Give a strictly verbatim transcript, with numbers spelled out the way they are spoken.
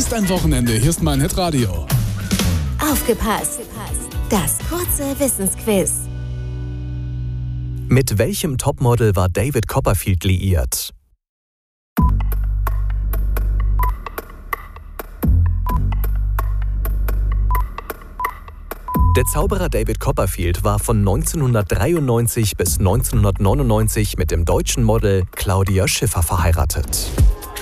ist ein Wochenende. Hier ist mein Hitradio. Aufgepasst! Das kurze Wissensquiz. Mit welchem Topmodel war David Copperfield liiert? Der Zauberer David Copperfield war von neunzehnhundertdreiundneunzig bis neunzehnhundertneunundneunzig mit dem deutschen Model Claudia Schiffer verheiratet.